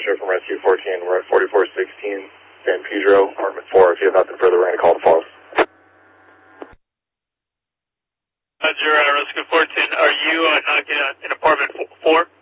Roger from Rescue 14. We're at 4416 San Pedro, apartment 4. If you have nothing further, we're going to call the falls. Roger, Rescue 14. Are you knocking in apartment 4?